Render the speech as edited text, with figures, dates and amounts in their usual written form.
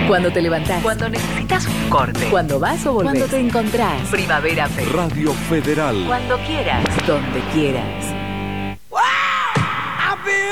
Cuando te levantás. Cuando necesitas un corte. Cuando vas o volvés. Cuando te encontrás. Primavera Fest. Radio Federal. Cuando quieras. Donde quieras.